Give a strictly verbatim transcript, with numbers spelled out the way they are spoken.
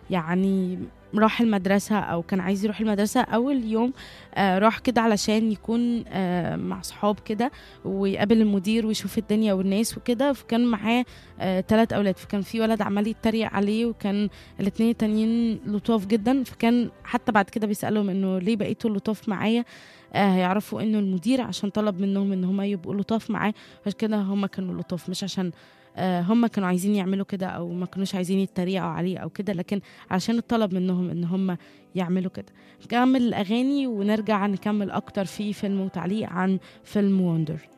يعني راح المدرسة أو كان عايز يروح المدرسة أول يوم. آه راح كده علشان يكون آه مع صحاب كده ويقابل المدير ويشوف الدنيا والناس وكده. فكان معاه آه ثلاث أولاد، فكان في ولد عمال يتريق عليه وكان الاتنين التانيين لطاف جدا. فكان حتى بعد كده بيسألهم إنه ليه بقيتوا لطاف معايا، آه هيعرفوا إنه المدير عشان طلب منهم إن هم يبقوا لطاف معاه، عشان كده هم كانوا لطاف، مش عشان آه هم كانوا عايزين يعملوا كده أو ما كانوش عايزين يتريقوا عليه أو كده، لكن عشان الطلب منهم ان هم يعملوا كده. نكمل الاغاني ونرجع نكمل اكتر في فيلم وتعليق عن فيلم وندر.